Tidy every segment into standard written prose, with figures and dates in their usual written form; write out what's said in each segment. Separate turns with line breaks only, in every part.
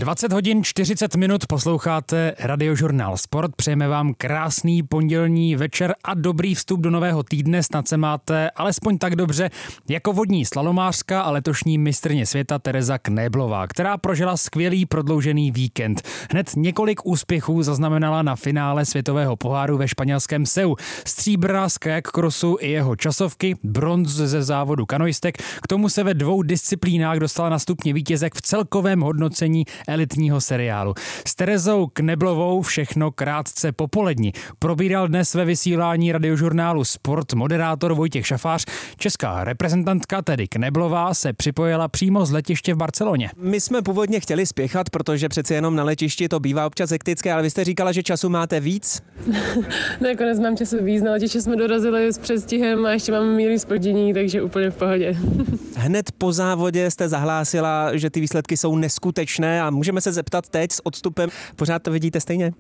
20 hodin 40 minut posloucháte Radiožurnál Sport. Přejeme vám krásný pondělní večer a dobrý vstup do nového týdne. Snad se máte alespoň tak dobře jako vodní slalomářka a letošní mistryně světa Tereza Knéblová, která prožila skvělý prodloužený víkend. Hned několik úspěchů zaznamenala na finále světového poháru ve španělském Seu. Stříbra z kajak crossu i jeho časovky, bronz ze závodu kanoistek. K tomu se ve 2 disciplínách dostala na stupně vítězek v celkovém hodnocení elitního seriálu. S Terezou Knéblovou všechno krátce popolední. Probíral dnes ve vysílání Radiožurnálu Sport moderátor Vojtěch Šafář. Česká reprezentantka, tedy Knéblová, se připojila přímo z letiště v Barceloně.
My jsme původně chtěli spěchat, protože přeci jenom na letišti to bývá občas hektické, ale vy jste říkala, že času máte víc?
Nakonec mám času víc, na letiště jsme dorazili s předstihem a ještě máme mírný zpoždění, takže úplně v pohodě.
Hned po závodě jste zahlásila, že ty výsledky jsou neskutečné a můžeme se zeptat teď s odstupem, pořád to vidíte stejně?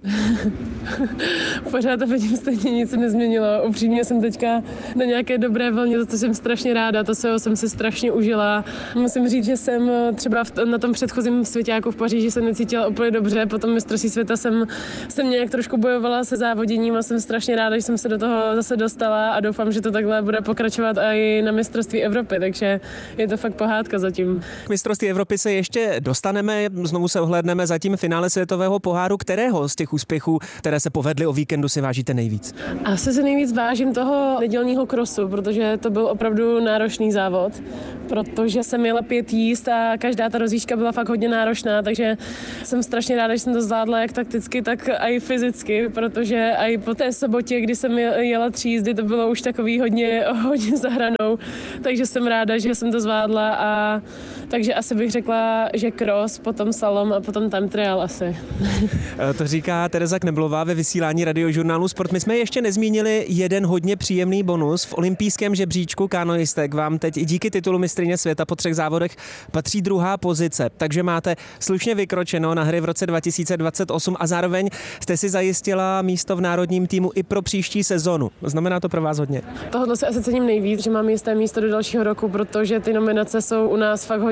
Pořád to vidím stejně, nic se nezměnilo. Upřímně jsem teďka na nějaké dobré vlně, to jsem strašně ráda, to jsem si strašně užila. Musím říct, že jsem třeba na tom předchozím svěťáku v Paříži se necítila úplně dobře, potom mistrovství světa jsem nějak trošku bojovala se závoděním a jsem strašně ráda, že jsem se do toho zase dostala a doufám, že to takhle bude pokračovat i na mistrovství Evropy, takže je to fakt pohádka zatím.
K mistrovství Evropy se ještě dostaneme, znovu se ohlédneme zatím finále světového poháru. Kterého z těch úspěchů, které se povedly o víkendu, si vážíte nejvíc?
Asi se nejvíc vážím toho nedělního crossu, protože to byl opravdu náročný závod, protože jsem jela 5 jízd a každá ta rozjížďka byla fakt hodně náročná, takže jsem strašně ráda, že jsem to zvládla jak takticky, tak i fyzicky, protože i po té sobotě, kdy jsem jela 3 jízdy, to bylo už takový hodně za hranou, takže jsem ráda, že jsem to zvládla a takže asi bych řekla, že cross, potom slalom a potom time trial asi.
To říká Tereza Knéblová ve vysílání Radiožurnálu Sport. My jsme ještě nezmínili jeden hodně příjemný bonus. V olympijském žebříčku kanoistek vám teď i díky titulu mistryně světa po 3 závodech patří 2. pozice, takže máte slušně vykročeno na hry v roce 2028 a zároveň jste si zajistila místo v národním týmu i pro příští sezonu. Znamená to pro vás hodně?
Tohle si asi cením nejvíc, že mám jisté místo do dalšího roku, protože ty nominace jsou u nás fakt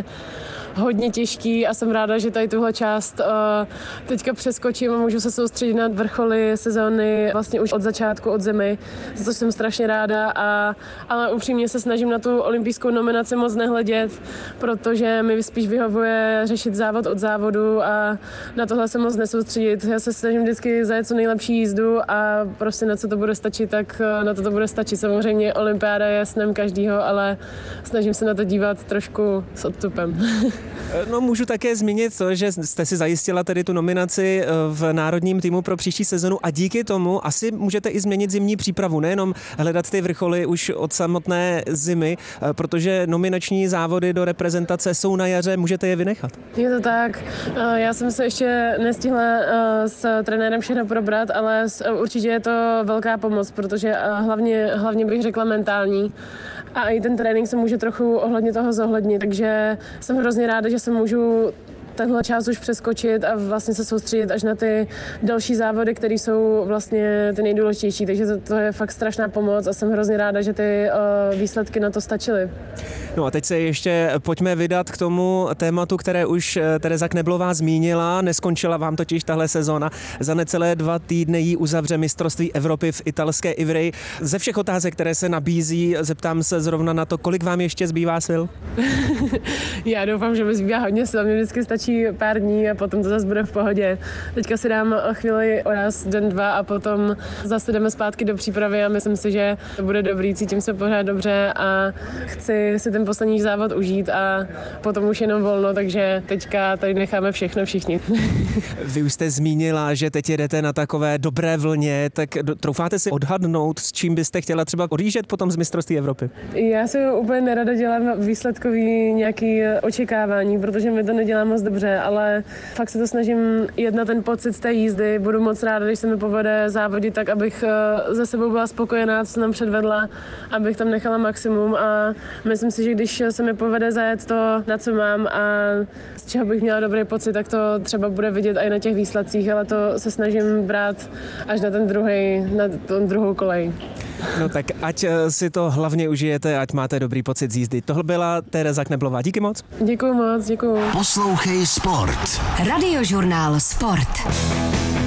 hodně těžký a jsem ráda, že tady tuhle část teďka přeskočím a můžu se soustředit na vrcholy sezóny vlastně už od začátku, od zimy, za to jsem strašně ráda, ale upřímně se snažím na tu olympijskou nominaci moc nehledět, protože mi spíš vyhovuje řešit závod od závodu a na tohle se moc nesoustředit. Já se snažím vždycky zajet co nejlepší jízdu a prostě na co to bude stačit, tak na to bude stačit. Samozřejmě olympiáda je snem každýho, ale snažím se na to dívat trošku s odstupem.
No, můžu také zmínit to, že jste si zajistila tedy tu nominaci v národním týmu pro příští sezonu a díky tomu asi můžete i změnit zimní přípravu, nejenom hledat ty vrcholy už od samotné zimy, protože nominační závody do reprezentace jsou na jaře, můžete je vynechat.
Je to tak. Já jsem se ještě nestihla s trenérem všechno probrat, ale určitě je to velká pomoc, protože hlavně bych řekla mentální. A i ten trénink se může trochu ohledně toho zohlednit, takže jsem hrozně ráda, že se můžu tenhle čas už přeskočit a vlastně se soustředit až na ty další závody, které jsou vlastně ty nejdůležitější. Takže to je fakt strašná pomoc a jsem hrozně ráda, že ty výsledky na to stačily.
No a teď se ještě pojďme vydat k tomu tématu, které už Tereza Knéblová zmínila. Neskončila vám totiž tahle sezóna. Za necelé 2 týdny jí uzavře mistrovství Evropy v italské Ivrea. Ze všech otázek, které se nabízí, zeptám se zrovna na to, kolik vám ještě zbývá sil?
Já doufám, že mi zbývá hodně sil. Mně vždycky stačí pár dní a potom to zase bude v pohodě. Teďka si dám chvíli o nás, den, 2 a potom zase jdeme zpátky do přípravy a myslím si, že to bude dobrý, cítím se pořád dobře a chci si ten poslední závod užít a potom už jenom volno, takže teďka tady necháme všechno všichni.
Vy už jste zmínila, že teď jedete na takové dobré vlně, tak troufáte si odhadnout, s čím byste chtěla třeba odjíždět potom z mistrovství Evropy?
Já si úplně nerada dělám výsledkový nějaký očekávání, protože mi to nedělá moc dobře, ale fakt se to snažím jet na ten pocit z té jízdy. Budu moc ráda, když se mi povede závodit tak, abych ze sebou byla spokojená, co nám předvedla, abych tam nechala maximum a myslím si, že když se mi povede zajet to, na co mám a z čeho bych měla dobrý pocit, tak to třeba bude vidět i na těch výsledcích, ale to se snažím brát až na ten druhou kolej.
No tak ať si to hlavně užijete, ať máte dobrý pocit z jízdy. Tohle byla Tereza Knéblová. Díky moc.
Děkuju moc, děkuju.
Poslouchej Sport.
Radiožurnál Sport.